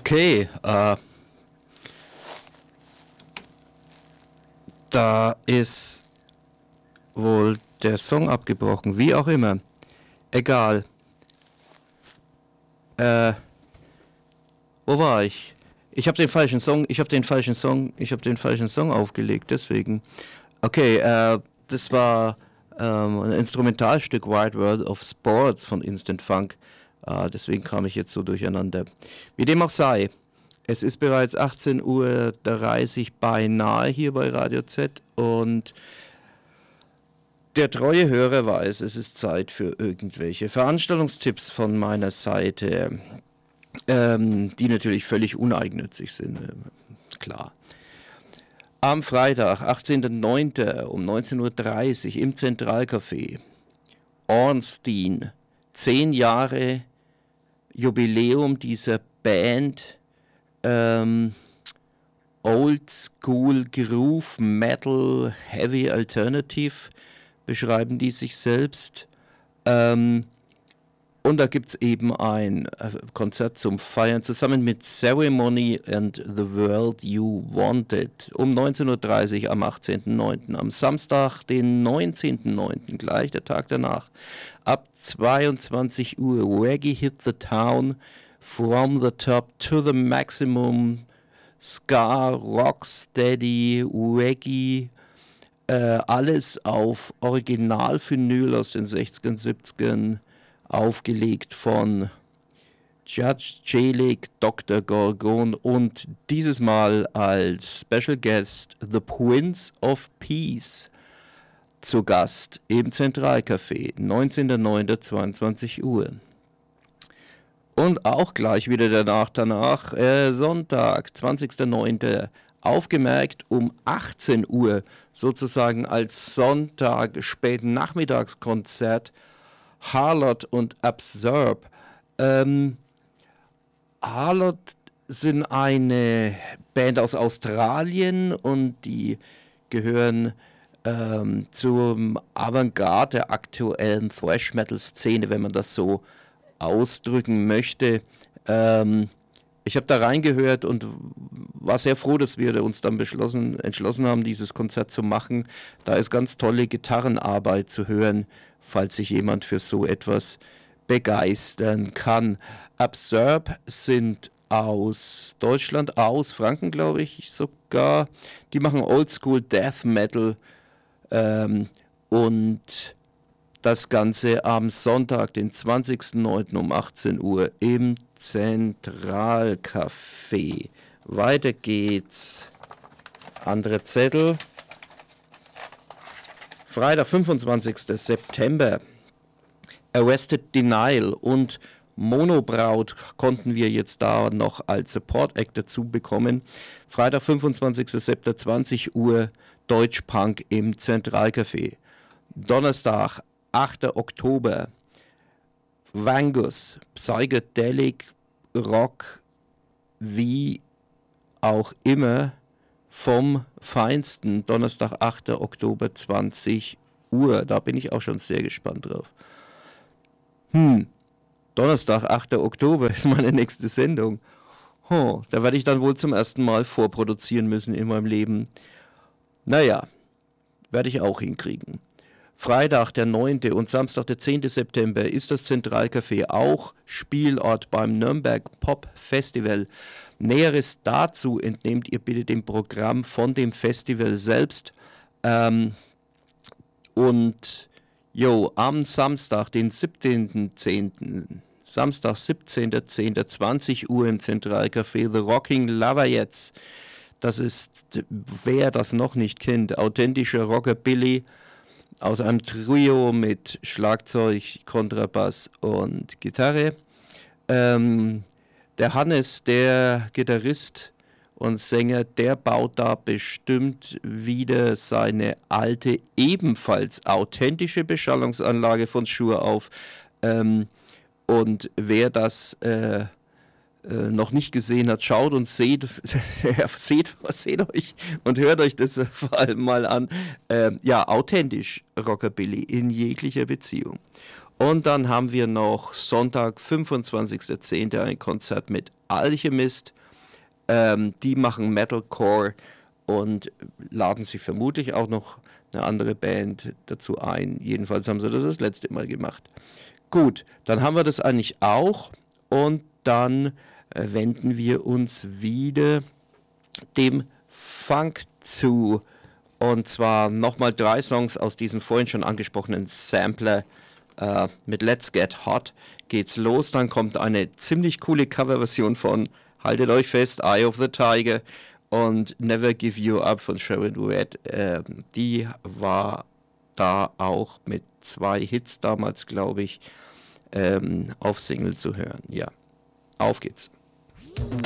Okay, da ist wohl der Song abgebrochen, wie auch immer. Egal. Äh, Wo war ich? Ich habe den falschen Song, ich habe den falschen Song aufgelegt, deswegen. Okay, das war ein Instrumentalstück Wide World of Sports von Instant Funk. Deswegen kam ich jetzt so durcheinander. Wie dem auch sei, es ist bereits 18:30 Uhr beinahe hier bei Radio Z und der treue Hörer weiß, es ist Zeit für irgendwelche Veranstaltungstipps von meiner Seite, die natürlich völlig uneigennützig sind, klar. Am Freitag, 18.09. um 19:30 Uhr im Zentralcafé. Ornstein, 10 Jahre Jubiläum dieser Band, Old School Groove Metal Heavy Alternative beschreiben die sich selbst. Und da gibt es eben ein Konzert zum Feiern zusammen mit Ceremony and the World You Wanted um 19:30 Uhr am 18.09. Am Samstag, den 19.09., gleich der Tag danach, ab 22 Uhr Reggae Hit the Town, From the Top to the Maximum, Ska, Rocksteady, Reggae, alles auf Original-Vinyl aus den 60ern, 70ern, aufgelegt von Judge Jalik, Dr. Gorgon und dieses Mal als Special Guest The Prince of Peace zu Gast im Zentralcafé, 19.09., 22 Uhr. Und auch gleich wieder danach, Sonntag, 20.09., aufgemerkt um 18 Uhr, sozusagen als Sonntag späten Nachmittagskonzert, Harlot und Absurb. Harlot sind eine Band aus Australien und die gehören zum Avantgarde der aktuellen Thrash-Metal-Szene, wenn man das so ausdrücken möchte. Ich habe da reingehört und war sehr froh, dass wir uns dann entschlossen haben, dieses Konzert zu machen. Da ist ganz tolle Gitarrenarbeit zu hören, falls sich jemand für so etwas begeistern kann. Absurb sind aus Deutschland, aus Franken, glaube ich sogar. Die machen Oldschool Death Metal und das Ganze am Sonntag, den 20.09. um 18 Uhr im Zentralcafé. Weiter geht's. Andere Zettel. Freitag, 25. September. Arrested Denial und Monobraut konnten wir jetzt da noch als Support Act dazu bekommen. Freitag, 25. September, 20 Uhr, Deutschpunk im Zentralcafé. Donnerstag, 8. Oktober, Vangus, Psychedelic Rock, wie auch immer, vom Feinsten, Donnerstag, 8. Oktober, 20 Uhr. Da bin ich auch schon sehr gespannt drauf. Donnerstag, 8. Oktober ist meine nächste Sendung. Da werde ich dann wohl zum ersten Mal vorproduzieren müssen in meinem Leben. Naja, werde ich auch hinkriegen. Freitag, der 9. und Samstag, der 10. September ist das Zentralcafé auch Spielort beim Nürnberg Pop Festival. Näheres dazu entnehmt ihr bitte dem Programm von dem Festival selbst. Und am Samstag, den 17.10., Samstag, 17.10., 20 Uhr im Zentralcafé The Rocking Lavayettes. Das ist, wer das noch nicht kennt, authentischer Rockabilly aus einem Trio mit Schlagzeug, Kontrabass und Gitarre. Der Hannes, der Gitarrist und Sänger, der baut da bestimmt wieder seine alte, ebenfalls authentische Beschallungsanlage von Shure auf. Und wer das noch nicht gesehen hat, schaut und seht euch und hört euch das vor allem mal an. Authentisch Rockabilly in jeglicher Beziehung. Und dann haben wir noch Sonntag, 25.10. ein Konzert mit Alchemist. Die machen Metalcore und laden sich vermutlich auch noch eine andere Band dazu ein. Jedenfalls haben sie das letzte Mal gemacht. Gut, dann haben wir das eigentlich auch und dann wenden wir uns wieder dem Funk zu. Und zwar nochmal 3 Songs aus diesem vorhin schon angesprochenen Sampler. Mit Let's Get Hot geht's los. Dann kommt eine ziemlich coole Coverversion von, haltet euch fest, Eye of the Tiger und Never Give You Up von Sharon Duet. Die war da auch mit 2 Hits damals, glaube ich, auf Single zu hören. Ja, auf geht's.